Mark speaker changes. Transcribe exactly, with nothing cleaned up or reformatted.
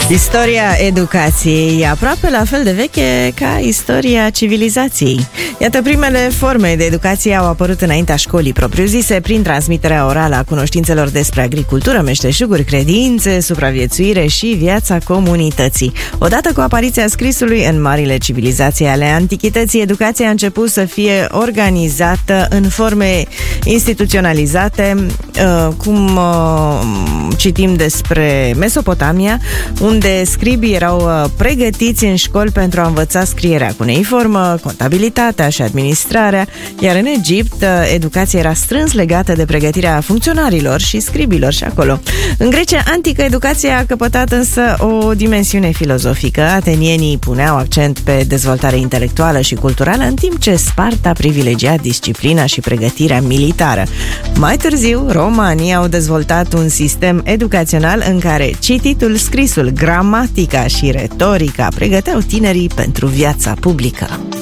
Speaker 1: Istoria educației, aproape la fel de veche ca istoria civilizației. Iată, primele forme de educație au apărut înaintea școlii propriu-zise, prin transmiterea orală a cunoștințelor despre agricultură, meșteșuguri, credințe, supraviețuire și viața comunității. Odată cu apariția scrisului în marile civilizații ale antichității, educația a început să fie organizată în forme instituționalizate, cum citim despre Mesopotamia, unde scribii erau pregătiți în școli pentru a învăța scrierea cuneiformă, contabilitatea și administrarea, iar în Egipt educația era strâns legată de pregătirea funcționarilor și scribilor și acolo. În Grecia antică, educația a căpătat însă o dimensiune filozofică. Atenienii puneau accent pe dezvoltare intelectuală și culturală, în timp ce Sparta privilegia disciplina și pregătirea militară. Mai târziu, romanii au dezvoltat un sistem educațional în care cititul, scrisul, gramatica și retorica pregăteau tinerii pentru viața publică.